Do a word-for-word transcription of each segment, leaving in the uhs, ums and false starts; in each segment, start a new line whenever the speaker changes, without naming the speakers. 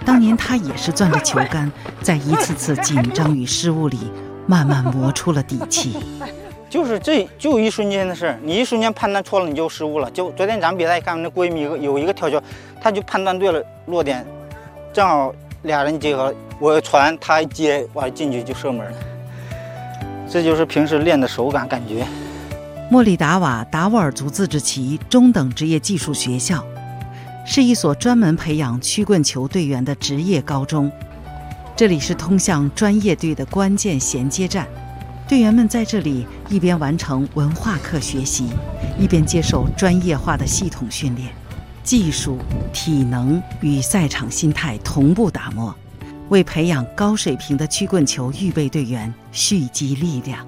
当年他也是攥着球杆，在一次次紧张与失误里，慢慢磨出了底气。
就是这就一瞬间的事，你一瞬间判断错了，你就失误了。就昨天咱们比赛看，那闺蜜有一个跳球，他就判断对了落点，正好俩人结合，我传他一接，完进去就射门了。这就是平时练的手感感觉。
莫里达瓦达斡尔族自治旗中等职业技术学校是一所专门培养曲棍球队员的职业高中，这里是通向专业队的关键衔接站。队员们在这里一边完成文化课学习，一边接受专业化的系统训练，技术、体能与赛场心态同步打磨，为培养高水平的曲棍球预备队员蓄积力量。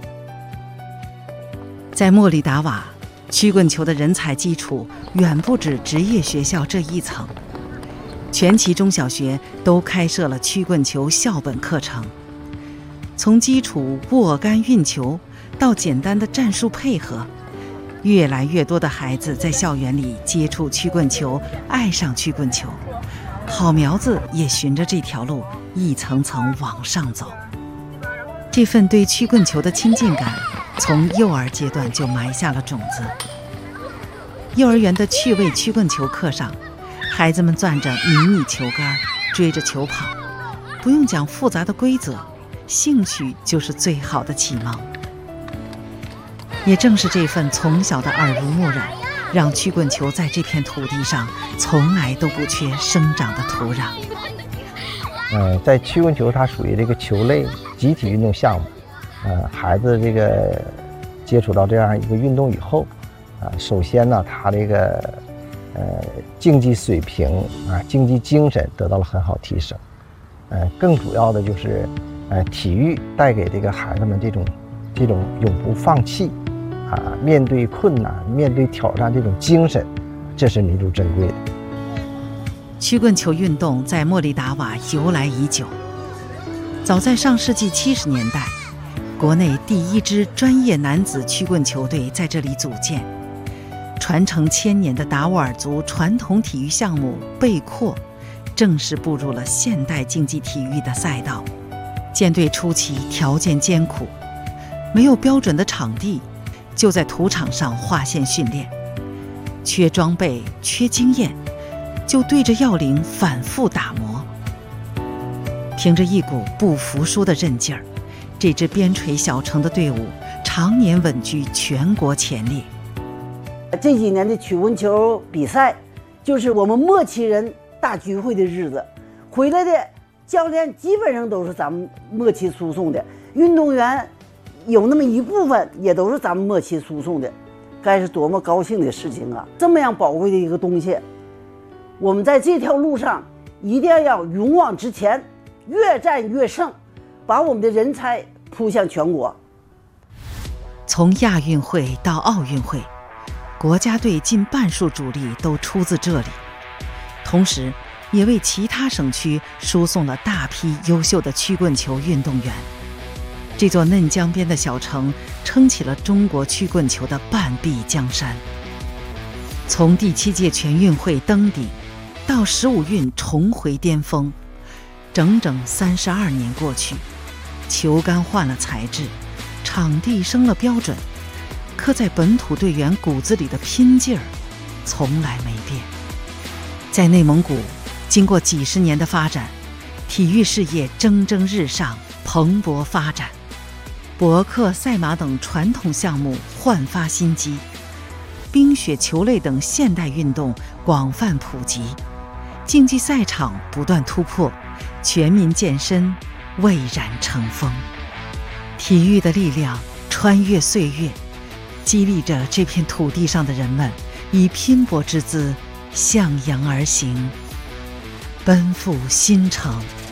在莫里达瓦，曲棍球的人才基础远不止职业学校这一层，全旗中小学都开设了曲棍球校本课程。从基础握杆运球到简单的战术配合，越来越多的孩子在校园里接触曲棍球，爱上曲棍球，好苗子也循着这条路一层层往上走。这份对曲棍球的亲近感从幼儿阶段就埋下了种子。幼儿园的趣味曲棍球课上，孩子们攥着迷你球杆，追着球跑，不用讲复杂的规则，兴趣就是最好的启蒙。也正是这份从小的耳濡目染，让曲棍球在这片土地上从来都不缺生长的土壤。
呃，在曲棍球它属于这个球类集体运动项目，呃，孩子这个接触到这样一个运动以后，啊、呃，首先呢，他这个呃竞技水平啊、竞技精神得到了很好提升，呃，更主要的就是。呃，体育带给这个孩子们这种这种永不放弃啊，面对困难、面对挑战这种精神，这是弥足珍贵的。
曲棍球运动在莫里达瓦由来已久，早在上世纪七十年代，国内第一支专业男子曲棍球队在这里组建，传承千年的达斡尔族传统体育项目背阔，正式步入了现代竞技体育的赛道。建队初期条件艰苦，没有标准的场地，就在土场上划线训练，缺装备缺经验，就对着要领反复打磨。凭着一股不服输的韧劲儿，这支边陲小城的队伍常年稳居全国前列。
这几年的曲棍球比赛就是我们默契人大聚会的日子，回来的教练基本上都是咱们默契输送的，运动员有那么一部分也都是咱们默契输送的，该是多么高兴的事情啊！这么样宝贵的一个东西，我们在这条路上一定要勇往直前，越战越胜，把我们的人才扑向全国。
从亚运会到奥运会，国家队近半数主力都出自这里，同时也为其他省区输送了大批优秀的曲棍球运动员。这座嫩江边的小城撑起了中国曲棍球的半壁江山。从第七届全运会登顶到十五运重回巅峰，整整三十二年过去，球杆换了材质，场地升了标准，刻在本土队员骨子里的拼劲儿从来没变。在内蒙古，经过几十年的发展，体育事业蒸蒸日上，蓬勃发展，博克、赛马等传统项目焕发新机，冰雪球类等现代运动广泛普及，竞技赛场不断突破，全民健身蔚然成风。体育的力量穿越岁月，激励着这片土地上的人们以拼搏之姿向阳而行，奔赴新城。